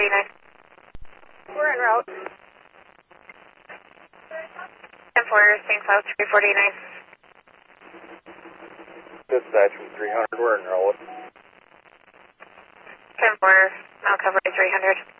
349. We're en route. 10-4, St. Cloud 349. Dispatch from 300, we're en route. 10-4, Mount Calvary 300.